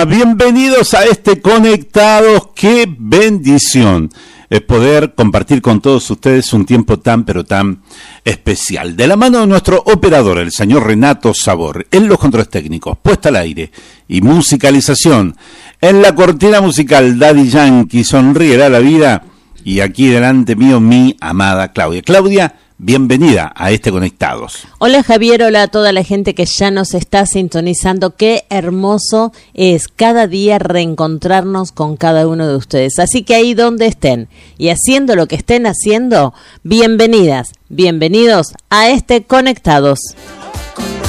bienvenidos a este Conectados. ¡Qué bendición es poder compartir con todos ustedes un tiempo tan, pero tan especial! De la mano de nuestro operador, el señor Renato Sabor, en los controles técnicos, puesta al aire y musicalización. En la cortina musical, Daddy Yankee, Sonríe la vida. Y aquí delante mío, mi amada Claudia. Claudia, bienvenida a este Conectados. Hola Javier, hola a toda la gente que ya nos está sintonizando. Qué hermoso es cada día reencontrarnos con cada uno de ustedes. Así que ahí donde estén y haciendo lo que estén haciendo, bienvenidas, bienvenidos a este Conectados.